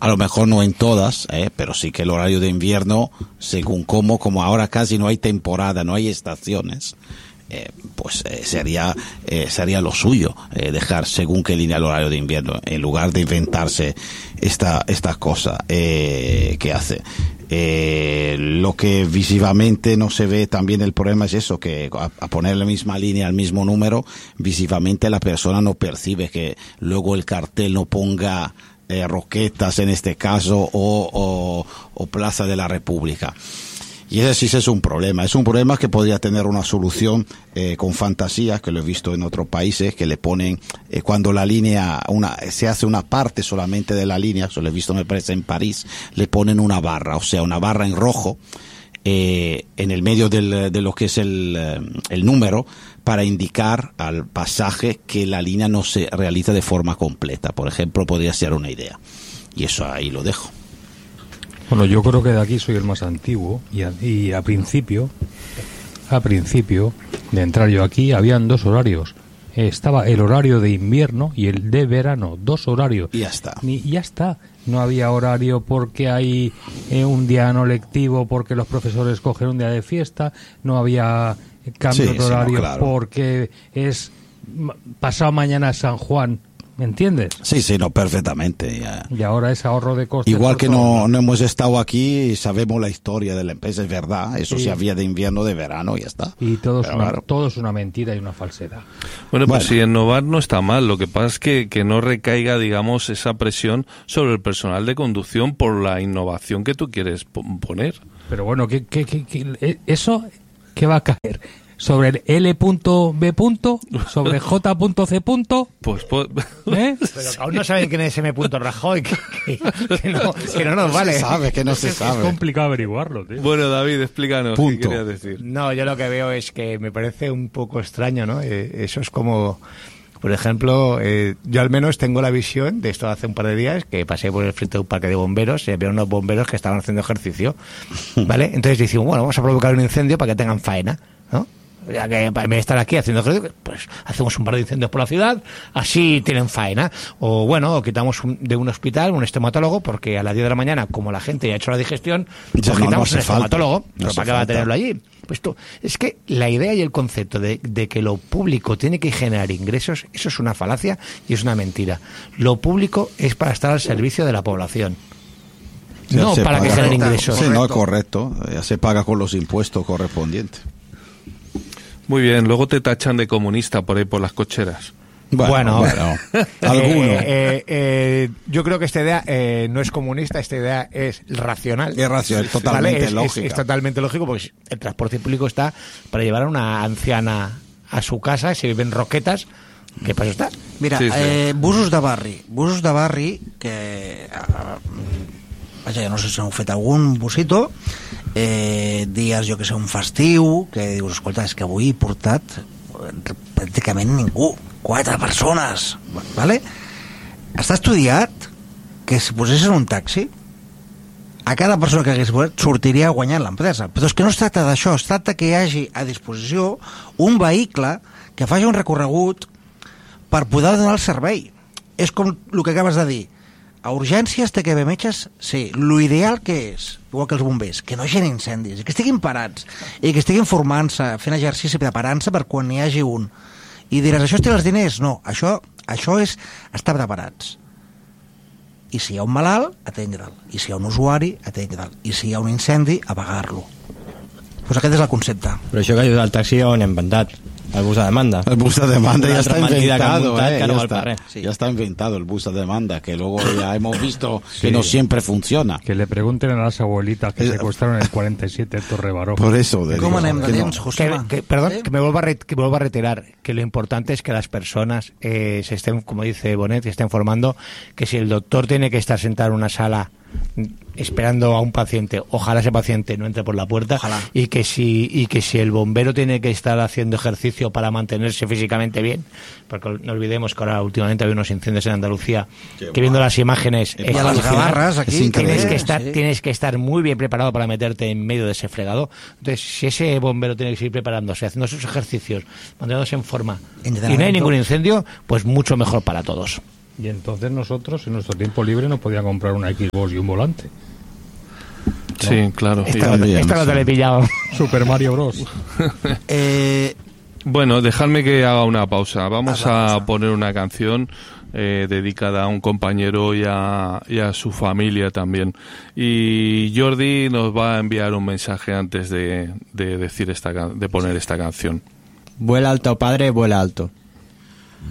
a lo mejor no en todas, pero sí que el horario de invierno, según como ahora casi no hay temporada, no hay estaciones, pues sería lo suyo, dejar según qué línea el horario de invierno, en lugar de inventarse esta cosa que hace. Lo que visivamente no se ve también, el problema es eso, que a poner la misma línea, el mismo número, visivamente la persona no percibe que luego el cartel no ponga Roquetas en este caso o Plaza de la República. Y ese sí es un problema que podría tener una solución con fantasía, que lo he visto en otros países, que le ponen, cuando la línea, se hace una parte solamente de la línea, eso lo he visto me parece en París, le ponen una barra, o sea, una barra en rojo, en el medio de lo que es el número, para indicar al pasaje que la línea no se realiza de forma completa. Por ejemplo, podría ser una idea. Y eso ahí lo dejo. Bueno, yo creo que de aquí soy el más antiguo y a principio de entrar yo aquí habían 2 horarios. Estaba el horario de invierno y el de verano, 2 horarios. Y ya está. Ya está. No había horario porque hay un día no lectivo, porque los profesores cogen un día de fiesta. No había cambio de horario, claro, porque es pasado mañana San Juan. ¿Me entiendes? Sí, no, perfectamente. Ya. Y ahora es ahorro de costes. Igual que no hemos estado aquí y sabemos la historia de la empresa, es verdad. Eso sí había de invierno, de verano, y ya está. Y todo es una mentira y una falsedad. Bueno, pues si innovar no está mal. Lo que pasa es que no recaiga, digamos, esa presión sobre el personal de conducción por la innovación que tú quieres poner. Pero bueno, ¿eso qué va a caer? ¿Sobre el L.B. ¿Sobre J.C.? Pues Pero aún no saben quién es M. Rajoy, que no nos vale. No se sabe. Es complicado averiguarlo, tío. Bueno, David, explícanos qué querías decir. No, yo lo que veo es que me parece un poco extraño, ¿no? Eso es como, por ejemplo, yo al menos tengo la visión de esto hace un par de días, que pasé por el frente de un parque de bomberos, y había unos bomberos que estaban haciendo ejercicio, ¿vale? Entonces decimos, bueno, vamos a provocar un incendio para que tengan faena, ¿no? Ya que en vez de estar aquí haciendo ejercicio, pues hacemos un par de incendios por la ciudad, así tienen faena. O bueno, quitamos de un hospital un estomatólogo, porque a las 10 de la mañana, como la gente ya ha hecho la digestión, pues quitamos un estomatólogo, pero ¿para qué va a tenerlo allí? Pues es que la idea y el concepto de que lo público tiene que generar ingresos, eso es una falacia y es una mentira. Lo público es para estar al servicio de la población. No para que generen ingresos. Sí, no, es correcto. Ya se paga con los impuestos correspondientes. Muy bien, luego te tachan de comunista por ahí por las cocheras. Bueno. Alguno. Yo creo que esta idea no es comunista, esta idea es racional. Es racional, totalmente lógica. Es totalmente lógico, porque el transporte público está para llevar a una anciana a su casa, si viven Roquetas, ¿qué pasa está? Mira, sí. Busos de barri, que... vaja, no sé si heu fet algun busito, dies, jo que sé, un festiu, que dius, escolta, és que avui he portat pràcticament ningú, 4 persones, ¿vale? Està estudiat que si posessin un taxi, a cada persona que hagués posat sortiria guanyant l'empresa. Però és que no es tracta d'això, es tracta que hi hagi a disposició un vehicle que faci un recorregut per poder donar el servei. És com el que acabes de dir. A urgències té que haver metges, sí. L'ideal que és, igual que els bombers, que no hagin incendis, que estiguin parats, i que estiguin formant-se, fent exercici, preparant-se per quan n'hi hagi un. I diràs, això té els diners? No, això és estar preparats. I si hi ha un malalt, atendre'l. I si hi ha un usuari, atendre'l. I si hi ha un incendi, apagar-lo. Pues aquest és el concepte. Però això que ha ajudat al taxi on hem inventat. El bus de demanda. El bus de demanda ya está inventado, ya está inventado el bus de demanda, que luego ya hemos visto que no siempre funciona. Que le pregunten a las abuelitas que secuestraron en el 47 en Torre Baró. Por eso. ¿Cómo perdón, que me vuelvo a retirar, que lo importante es que las personas se estén, como dice Bonet, que estén formando, que si el doctor tiene que estar sentado en una sala esperando a un paciente, ojalá ese paciente no entre por la puerta, y que si el bombero tiene que estar haciendo ejercicio para mantenerse físicamente bien, porque no olvidemos que ahora últimamente hay unos incendios en Andalucía, que viendo las imágenes y a las gabarras aquí tienes que estar muy bien preparado para meterte en medio de ese fregado. Entonces, si ese bombero tiene que seguir preparándose, haciendo sus ejercicios, manteniéndose en forma, y no hay ningún incendio, pues mucho mejor para todos. Y entonces nosotros en nuestro tiempo libre nos podíamos comprar una Xbox y un volante. ¿No? Sí, claro. Esta no te la he pillado. Super Mario Bros. Bueno, dejadme que haga una pausa. Vamos a poner una canción dedicada a un compañero y a su familia también. Y Jordi nos va a enviar un mensaje antes de decir de poner esta canción. Vuela alto, padre, vuela alto.